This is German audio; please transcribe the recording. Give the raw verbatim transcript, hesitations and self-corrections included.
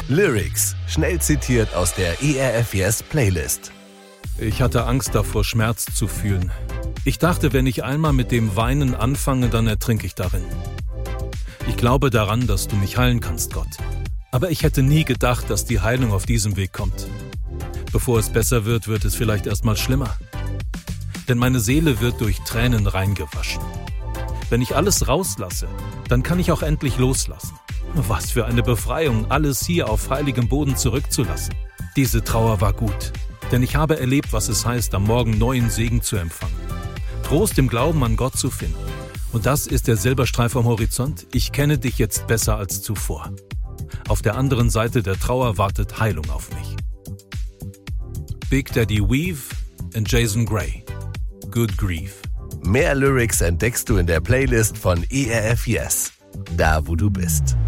Lyrics, schnell zitiert aus der E R F Yes Playlist. Ich hatte Angst davor, Schmerz zu fühlen. Ich dachte, wenn ich einmal mit dem Weinen anfange, dann ertrinke ich darin. Ich glaube daran, dass du mich heilen kannst, Gott. Aber ich hätte nie gedacht, dass die Heilung auf diesem Weg kommt. Bevor es besser wird, wird es vielleicht erstmal schlimmer. Denn meine Seele wird durch Tränen reingewaschen. Wenn ich alles rauslasse, dann kann ich auch endlich loslassen. Was für eine Befreiung, alles hier auf heiligem Boden zurückzulassen. Diese Trauer war gut, denn ich habe erlebt, was es heißt, am Morgen neuen Segen zu empfangen. Trost im Glauben an Gott zu finden. Und das ist der Silberstreif am Horizont. Ich kenne dich jetzt besser als zuvor. Auf der anderen Seite der Trauer wartet Heilung auf mich. Big Daddy Weave und Jason Gray. Good Grief. Mehr Lyrics entdeckst du in der Playlist von E R F Yes. Da, wo du bist.